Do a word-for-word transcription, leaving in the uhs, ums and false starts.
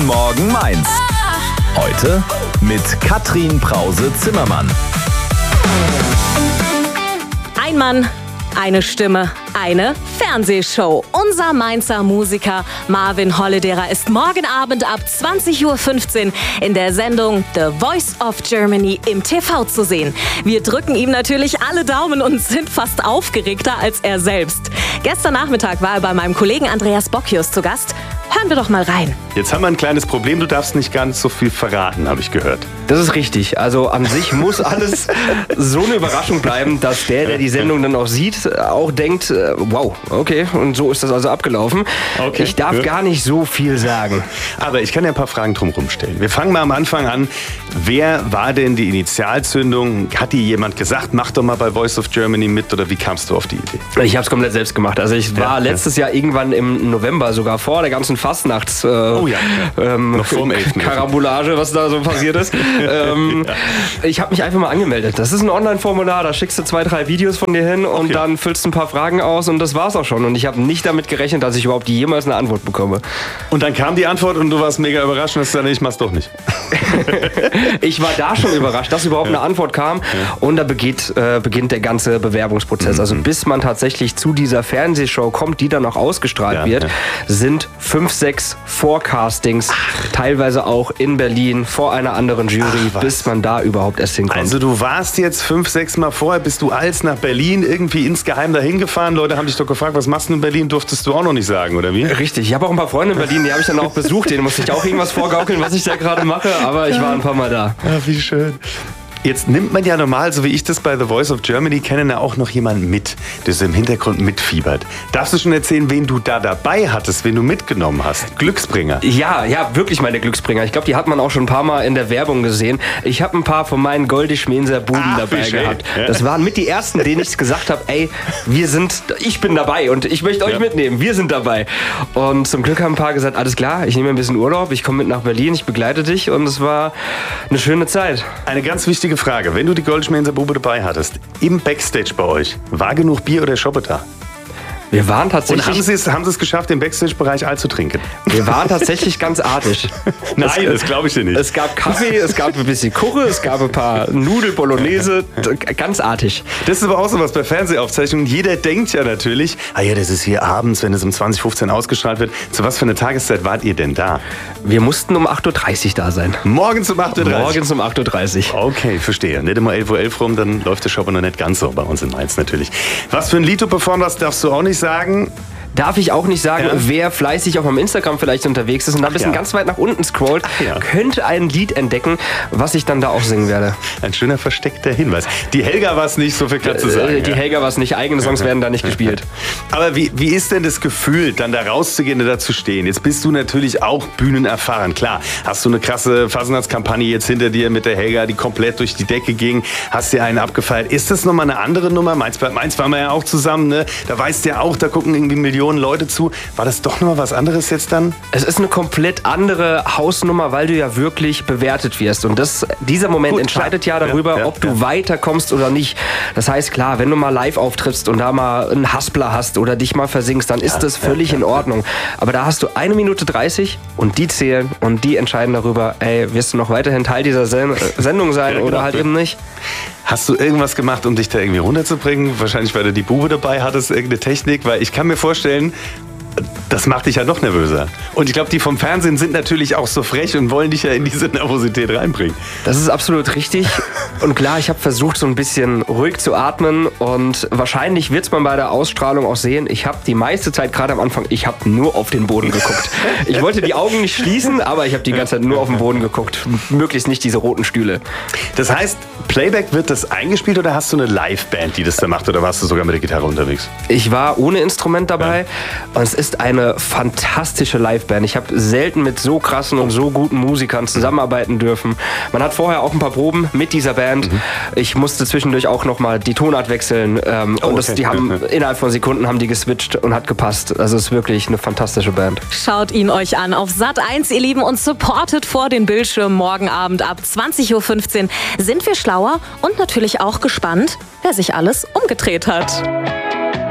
Morgen Mainz. Heute mit Katrin Brause-Zimmermann. Ein Mann, eine Stimme, eine Fernsehshow. Unser Mainzer Musiker Marvin Hollederer ist morgen Abend ab zwanzig Uhr fünfzehn in der Sendung The Voice of Germany im T V zu sehen. Wir drücken ihm natürlich alle Daumen und sind fast aufgeregter als er selbst. Gestern Nachmittag war er bei meinem Kollegen Andreas Bockius zu Gast. Hören wir doch mal rein. Jetzt haben wir ein kleines Problem. Du darfst nicht ganz so viel verraten, habe ich gehört. Das ist richtig. Also an sich muss alles so eine Überraschung bleiben, dass der, der die Sendung dann auch sieht, auch denkt, äh, wow, okay, und so ist das also abgelaufen. Okay. Ich darf ja. gar nicht so viel sagen. Aber ich kann ja ein paar Fragen drumherum stellen. Wir fangen mal am Anfang an. Wer war denn die Initialzündung? Hat dir jemand gesagt, mach doch mal bei Voice of Germany mit, oder wie kamst du auf die Idee? Ich habe es komplett selbst gemacht. Also ich war ja, letztes ja. Jahr irgendwann im November, sogar vor der ganzen Fastnachts äh, oh ja, ja. Ähm, noch vor dem elften Karambolage, was da so passiert ist. ähm, ja. Ich habe mich einfach mal angemeldet. Das ist ein Online-Formular, da schickst du zwei, drei Videos von dir hin und okay. dann füllst du ein paar Fragen aus und das war's auch schon. Und ich habe nicht damit gerechnet, dass ich überhaupt jemals eine Antwort bekomme. Und dann kam die Antwort und du warst mega überrascht und hast gesagt, nee, ich mach's doch nicht. Ich war da schon überrascht, dass überhaupt ja. eine Antwort kam. Ja. Und da beginnt, äh, beginnt der ganze Bewerbungsprozess. Mhm. Also bis man tatsächlich zu dieser Fernsehshow kommt, die dann noch ausgestrahlt ja, wird, ja. sind fünf, sechs Forecastings, Ach. teilweise auch in Berlin vor einer anderen Jury, Ach, bis man da überhaupt erst hinkommt. Also du warst jetzt fünf, sechs Mal vorher, bist du als nach Berlin irgendwie insgeheim dahin gefahren. Leute haben dich doch gefragt, was machst du in Berlin? Durftest du auch noch nicht sagen, oder wie? Richtig, ich habe auch ein paar Freunde in Berlin, die habe ich dann auch besucht. Denen musste ich auch irgendwas vorgaukeln, was ich da gerade mache, aber ich war ein paar Mal da. Ja, wie schön. Jetzt nimmt man ja normal, so wie ich das bei The Voice of Germany kenne, ja auch noch jemanden mit, der so im Hintergrund mitfiebert. Darfst du schon erzählen, wen du da dabei hattest, wen du mitgenommen hast? Glücksbringer. Ja, ja, wirklich meine Glücksbringer. Ich glaube, die hat man auch schon ein paar Mal in der Werbung gesehen. Ich habe ein paar von meinen Goldisch-Menser Buben Ach, dabei gehabt. Ja. Das waren mit die ersten, denen ich gesagt habe, ey, wir sind, ich bin dabei und ich möchte euch ja. mitnehmen. Wir sind dabei. Und zum Glück haben ein paar gesagt, alles klar, ich nehme ein bisschen Urlaub, ich komme mit nach Berlin, ich begleite dich und es war eine schöne Zeit. Eine ganz wichtige Frage. Wenn du die Goldisch-Menser Bube dabei hattest, im Backstage bei euch, war genug Bier oder Schoppe da? Wir waren tatsächlich... Und haben Sie es, haben Sie es geschafft, im Backstage-Bereich all zu trinken? Wir waren tatsächlich ganz artig. Nein, es, das glaube ich dir nicht. Es gab Kaffee, es gab ein bisschen Kuche, es gab ein paar Nudel, Bolognese, ganz artig. Das ist aber auch so was bei Fernsehaufzeichnungen. Jeder denkt ja natürlich, ah ja, das ist hier abends, wenn es um zwanzig fünfzehn ausgestrahlt wird. Zu was für eine Tageszeit wart ihr denn da? Wir mussten um acht Uhr dreißig da sein. Morgens um acht Uhr dreißig? Morgens um acht Uhr dreißig. Okay, verstehe. Nicht immer elf Uhr elf rum, dann läuft der Shop noch nicht ganz so bei uns in Mainz natürlich. Was für ein Lied du performt hast, darfst du auch nicht sagen. Darf ich auch nicht sagen, ja. wer fleißig auf meinem Instagram vielleicht unterwegs ist und da ein bisschen ja. ganz weit nach unten scrollt, ja. könnte ein Lied entdecken, was ich dann da auch singen werde. Ein schöner versteckter Hinweis. Die Helga war es nicht, so viel kann zu sagen. Die ja. Helga war es nicht, eigene Songs werden da nicht gespielt. Aber wie, wie ist denn das Gefühl, dann da rauszugehen und da zu stehen? Jetzt bist du natürlich auch bühnenerfahren. Klar, hast du eine krasse Fastnachtskampagne jetzt hinter dir mit der Helga, die komplett durch die Decke ging, hast dir einen abgefeiert. Ist das nochmal eine andere Nummer? Mainz, bei Mainz waren wir ja auch zusammen, ne? Da weißt du ja auch, da gucken irgendwie Millionen Leute zu. War das doch noch mal was anderes jetzt dann? Es ist eine komplett andere Hausnummer, weil du ja wirklich bewertet wirst. Und das, dieser Moment Gut, entscheidet klar. ja darüber, ja, ja, ob du ja. weiterkommst oder nicht. Das heißt, klar, wenn du mal live auftrittst und da mal einen Haspler hast oder dich mal versingst, dann ist ja, das völlig ja, ja, in Ordnung. Aber da hast du eine Minute dreißig und die zählen und die entscheiden darüber, ey, wirst du noch weiterhin Teil dieser Sen- Sendung sein ja, oder genau. halt eben nicht. Hast du irgendwas gemacht, um dich da irgendwie runterzubringen? Wahrscheinlich, weil du die Bube dabei hattest, irgendeine Technik, weil ich kann mir vorstellen, das macht dich ja noch nervöser. Und ich glaube, die vom Fernsehen sind natürlich auch so frech und wollen dich ja in diese Nervosität reinbringen. Das ist absolut richtig. Und klar, ich habe versucht, so ein bisschen ruhig zu atmen. Und wahrscheinlich wird es man bei der Ausstrahlung auch sehen. Ich habe die meiste Zeit, gerade am Anfang, ich habe nur auf den Boden geguckt. Ich wollte die Augen nicht schließen, aber ich habe die ganze Zeit nur auf den Boden geguckt. Möglichst nicht diese roten Stühle. Das heißt, Playback, wird das eingespielt oder hast du eine Liveband, die das da macht? Oder warst du sogar mit der Gitarre unterwegs? Ich war ohne Instrument dabei. Ja. Und es ist eine fantastische Liveband. Ich habe selten mit so krassen und so guten Musikern zusammenarbeiten dürfen. Man hat vorher auch ein paar Proben mit dieser Band. Mhm. Ich musste zwischendurch auch nochmal die Tonart wechseln. Ähm, oh, und das, okay. die haben ja, ja. innerhalb von Sekunden haben die geswitcht und hat gepasst. Also es ist wirklich eine fantastische Band. Schaut ihn euch an auf Sat eins, ihr Lieben, und supportet vor den Bildschirmen morgen Abend ab zwanzig Uhr fünfzehn. Sind wir schlauer und natürlich auch gespannt, wer sich alles umgedreht hat.